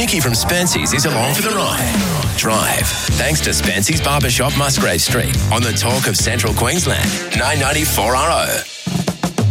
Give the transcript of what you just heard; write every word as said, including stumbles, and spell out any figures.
Nikki from Spency's is along for the ride. Drive, thanks to Spency's Barbershop, Musgrave Street, on the Talk of Central Queensland, nine ninety-four R O.